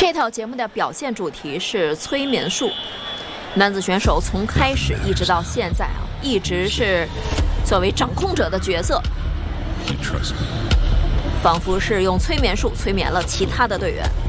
这套节目的表现主题是催眠术。男子选手从开始一直到现在一直是作为掌控者的角色，仿佛是用催眠术催眠了其他的队员。